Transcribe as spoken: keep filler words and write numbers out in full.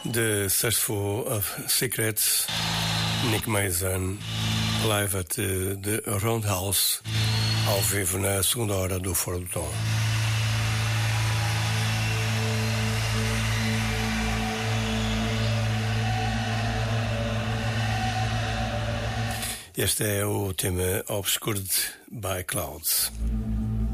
The Thirstful of Secrets, Nick Mason, live at the, the Roundhouse, ao vivo na segunda hora do Fora do Tom. Este é o tema Obscured by Clouds.